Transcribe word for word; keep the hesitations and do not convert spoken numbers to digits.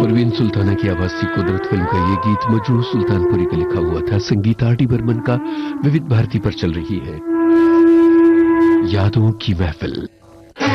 परवीन सुल्ताना की आवाज से कुदरत फिल्म का ये गीत मजरूह सुल्तानपुरी का लिखा हुआ था। संगीत आर डी बर्मन का विविध भारती पर चल रही है यादों की महफिल।